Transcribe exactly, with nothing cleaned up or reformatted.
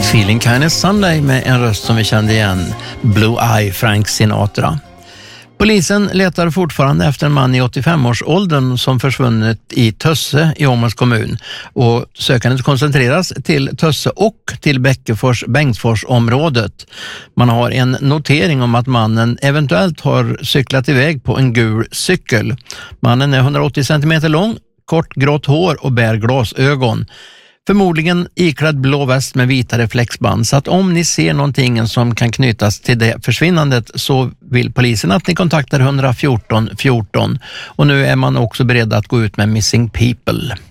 Feeling Kind of Sunday med en röst som vi kände igen, Blue Eye, Frank Sinatra. Polisen letar fortfarande efter en man i åttiofem-årsåldern som försvunnit i Tösse i Åmåls kommun, och sökandet koncentreras till Tösse och till Bäckefors, Bengtsfors-området. Man har en notering om att mannen eventuellt har cyklat iväg på en gul cykel. Mannen är hundraåttio centimeter lång, kort grått hår och bär glasögon. Förmodligen iklädd blå väst med vita reflexband, så att om ni ser någonting som kan knytas till det försvinnandet så vill polisen att ni kontaktar ett ett fyra fjorton. Och nu är man också beredd att gå ut med Missing People.